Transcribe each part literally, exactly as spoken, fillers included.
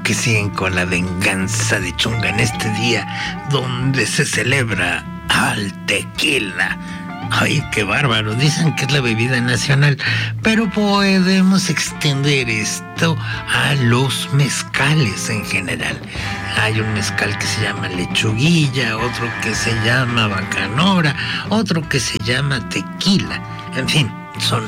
que siguen con la venganza de Chunga en este día donde se celebra al tequila. Ay, qué bárbaro, dicen que es la bebida nacional, pero podemos extender esto a los mezcales en general. Hay un mezcal que se llama lechuguilla, otro que se llama bacanora, otro que se llama tequila. En fin, son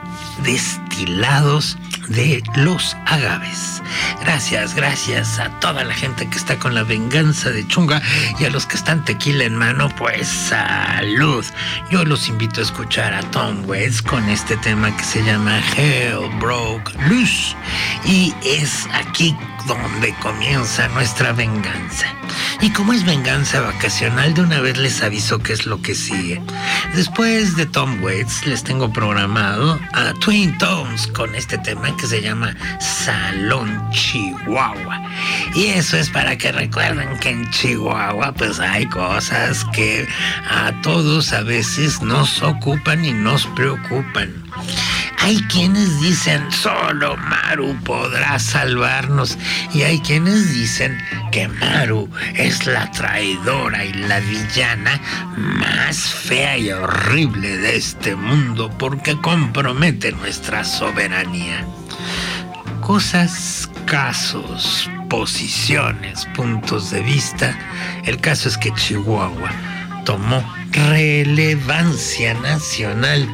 destilados de los agaves. Gracias, gracias a toda la gente que está con la venganza de Chunga y a los que están tequila en mano, pues salud. Yo los invito a escuchar a Tom Waits con este tema que se llama Hell Broke Loose, y es aquí donde comienza nuestra venganza. Y como es venganza vacacional, de una vez les aviso qué es lo que sigue. Después de Tom Waits les tengo programado a Twin Tones con este tema que se llama Salón Chihuahua. Y eso es para que recuerden que en Chihuahua pues hay cosas que a todos a veces nos ocupan y nos preocupan. Hay quienes dicen solo Maru podrá salvarnos, y hay quienes dicen que Maru es la traidora y la villana más fea y horrible de este mundo porque compromete nuestra soberanía. Cosas, casos, posiciones, puntos de vista. El caso es que Chihuahua tomó relevancia nacional,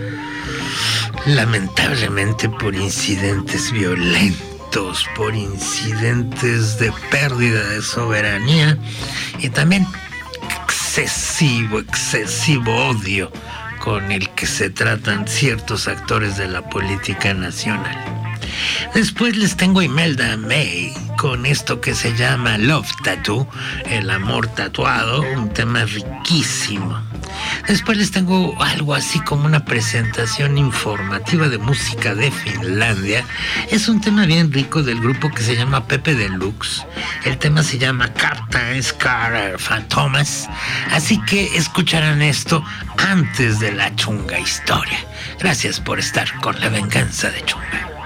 lamentablemente por incidentes violentos, por incidentes de pérdida de soberanía y también excesivo, excesivo odio con el que se tratan ciertos actores de la política nacional. Después les tengo a Imelda May con esto que se llama Love Tattoo, el amor tatuado, un tema riquísimo. Después les tengo algo así como una presentación informativa de música de Finlandia. Es un tema bien rico del grupo que se llama Pepe Deluxe. El tema se llama Captain Scar Fantomas. Así que escucharán esto antes de la Chunga Historia. Gracias por estar con la venganza de Chunga.